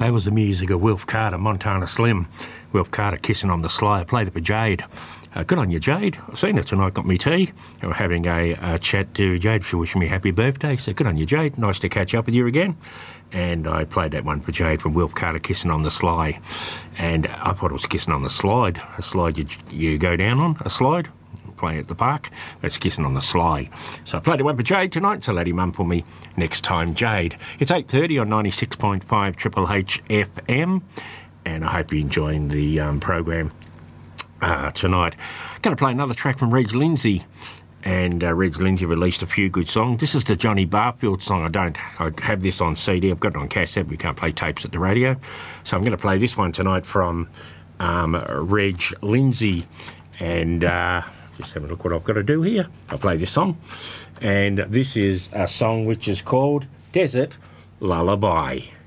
That was the music of Wilf Carter, Montana Slim. Wilf Carter, Kissing on the Sly. I played it for Jade. Good on you, Jade. I've seen her tonight, got me tea. And we're having a chat to Jade. She wishing me happy birthday. So good on you, Jade. Nice to catch up with you again. And I played that one for Jade from Wilf Carter, Kissing on the Sly. And I thought it was Kissing on the Slide. A slide you go down on, a slide. Play at the park. That's Kissing on the Sly. So I played it one for Jade tonight, so let him for me next time, Jade. It's 8:30 on 96.5 Triple H FM, and I hope you're enjoying the program tonight. Going to play another track from Reg Lindsay, and Reg Lindsay released a few good songs. This is the Johnny Barfield song. I have this on CD. I've got it on cassette. We can't play tapes at the radio, so I'm going to play this one tonight from Reg Lindsay, and just have a look what I've got to do here. I'll play this song, and this is a song which is called Desert Lullaby.